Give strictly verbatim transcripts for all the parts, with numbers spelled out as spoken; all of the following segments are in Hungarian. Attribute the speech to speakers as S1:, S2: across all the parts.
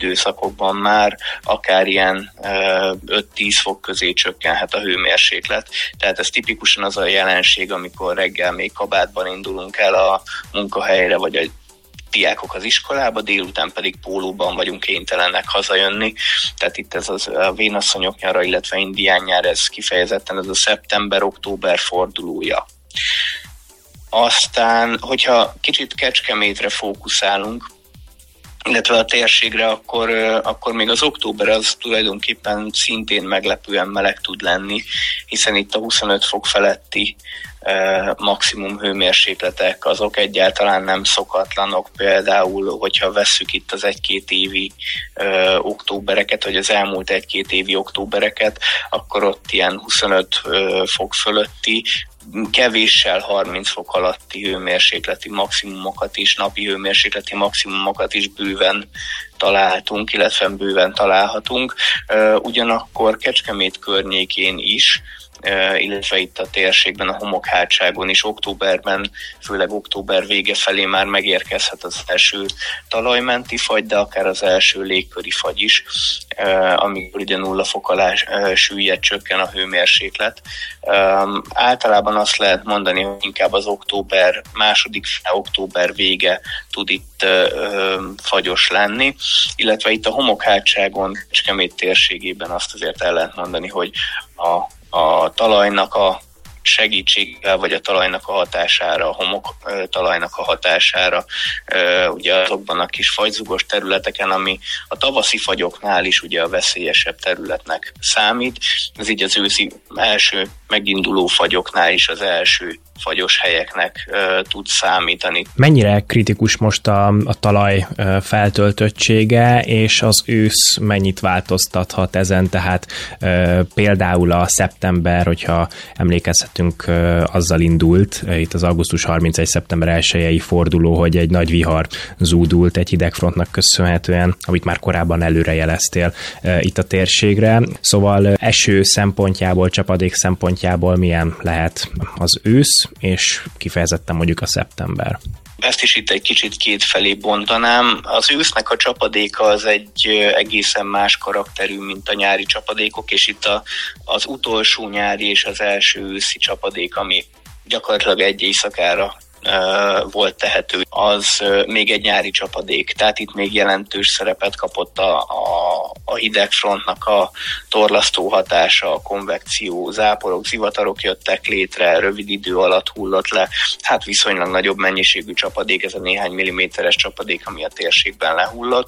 S1: időszakokban már akár ilyen öt-tíz fok közé csökkenhet a hőmérséklet. Tehát ez tipikusan az a jelenség, amikor reggel még kabátban indulunk el a munkahelyre, vagy a diákok az iskolába, délután pedig pólóban vagyunk kénytelenek hazajönni. Tehát itt ez az, a vénasszonyok nyara, illetve indián nyár, ez kifejezetten ez a szeptember-október fordulója. Aztán, hogyha kicsit Kecskemétre fókuszálunk, illetve a térségre, akkor, akkor még az október az tulajdonképpen szintén meglepően meleg tud lenni, hiszen itt a huszonöt fok feletti maximum hőmérsékletek azok egyáltalán nem szokatlanok. Például, hogyha vesszük itt az egy-két évi ö, októbereket, vagy az elmúlt egy-két évi októbereket, akkor ott ilyen huszonöt ö, fok fölötti, kevéssel harminc fok alatti hőmérsékleti maximumokat is, napi hőmérsékleti maximumokat is bőven találtunk, illetve bőven találhatunk. Ugyanakkor Kecskemét környékén is, illetve itt a térségben, a homokhátságon is októberben, főleg október vége felé már megérkezhet az első talajmenti fagy, de akár az első légköri fagy is, amikor ugye nulla fok alá süllyed, csökken a hőmérséklet. Általában azt lehet mondani, hogy inkább az október, második fele október vége tud itt fagyos lenni, illetve itt a homokhátságon, Kecskemét térségében azt azért el lehet mondani, hogy a a talajnak a segítségével, vagy a talajnak a hatására, a homok talajnak a hatására, ugye azokban a kis fagyzugos területeken, ami a tavaszi fagyoknál is ugye a veszélyesebb területnek számít. Ez így az őszi első meginduló fagyoknál is az első fagyos helyeknek uh, tud számítani.
S2: Mennyire kritikus most a, a talaj uh, feltöltöttsége, és az ősz mennyit változtathat ezen, tehát uh, például a szeptember, hogyha emlékezhetünk, uh, azzal indult, uh, itt az augusztus harmincegy szeptember elsejei forduló, hogy egy nagy vihar zúdult egy hidegfrontnak köszönhetően, amit már korábban előrejeleztél uh, itt a térségre. Szóval uh, eső szempontjából, csapadék szempontjából milyen lehet az ősz, és kifejezetten mondjuk a szeptember?
S1: Ezt is itt egy kicsit kétfelé bontanám. Az ősznek a csapadéka az egy egészen más karakterű, mint a nyári csapadékok, és itt a, az utolsó nyári és az első őszi csapadék, ami gyakorlatilag egy éjszakára volt tehető, az még egy nyári csapadék. Tehát itt még jelentős szerepet kapott a, a, a hidegfrontnak a torlasztó hatása, a konvekció, záporok, zivatarok jöttek létre, rövid idő alatt hullott le. Hát viszonylag nagyobb mennyiségű csapadék, ez a néhány milliméteres csapadék, ami a térségben lehullott.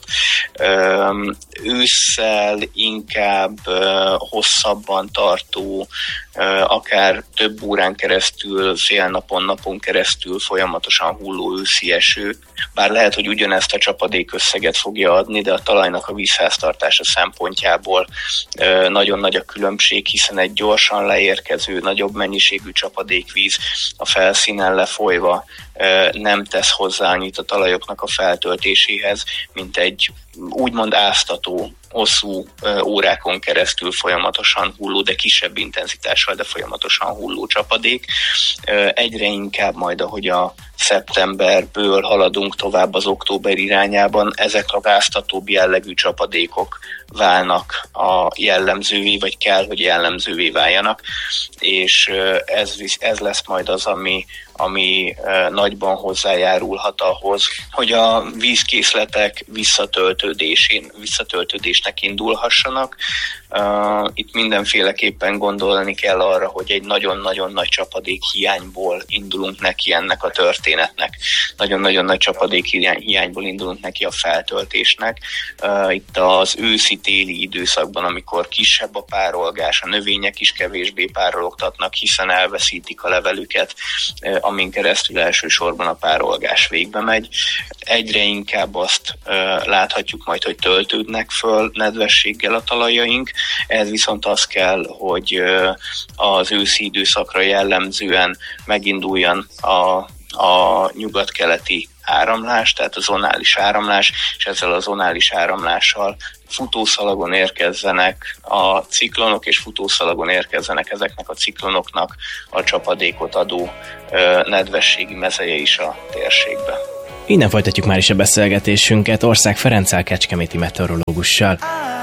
S1: Ősszel inkább hosszabban tartó, akár több órán keresztül, fél napon, napon keresztül folyamatosan hulló őszi eső, bár lehet, hogy ugyanezt a csapadék összeget fogja adni, de a talajnak a vízháztartása szempontjából nagyon nagy a különbség, hiszen egy gyorsan leérkező, nagyobb mennyiségű csapadékvíz a felszínen lefolyva nem tesz hozzá annyit a talajoknak a feltöltéséhez, mint egy úgymond áztató, hosszú órákon keresztül folyamatosan hulló, de kisebb intenzitással, de folyamatosan hulló csapadék. Egyre inkább majd, ahogy a szeptemberből haladunk tovább az október irányában, ezek a áztatóbb jellegű csapadékok válnak a jellemzővé, vagy kell, hogy jellemzővé váljanak, és ez, ez lesz majd az, ami, ami nagyban hozzájárulhat ahhoz, hogy a vízkészletek visszatöltődésén, visszatöltődésnek indulhassanak. Itt mindenféleképpen gondolni kell arra, hogy egy nagyon-nagyon nagy csapadék hiányból indulunk neki ennek a történetnek. Nagyon-nagyon nagy csapadék hiányból indulunk neki a feltöltésnek. Itt az őszi-téli időszakban, amikor kisebb a párolgás, a növények is kevésbé párologtatnak, hiszen elveszítik a levelüket, amin keresztül elsősorban a párolgás végbe megy. Egyre inkább azt láthatjuk majd, hogy töltődnek föl nedvességgel a talajaink. Ez viszont az kell, hogy az őszi időszakra jellemzően meginduljon a, a nyugat-keleti áramlás, tehát a zonális áramlás, és ezzel a zonális áramlással futószalagon érkezzenek a ciklonok, és futószalagon érkezzenek ezeknek a ciklonoknak a csapadékot adó nedvességi mezeje is a térségbe.
S2: Innen folytatjuk már is a beszélgetésünket Ország Ferenccel, kecskeméti meteorológussal.